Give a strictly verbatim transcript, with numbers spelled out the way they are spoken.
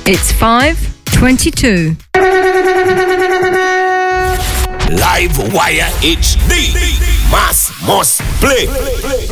It's five twenty-two. Live Wire H D. Mass must play.